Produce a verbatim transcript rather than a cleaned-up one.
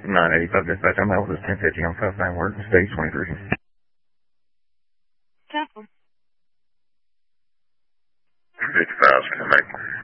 nine eighty-five dispatch. I'm out with ten fifty on five nine work, stage twenty-three. Temple. fifty-five, ten eight.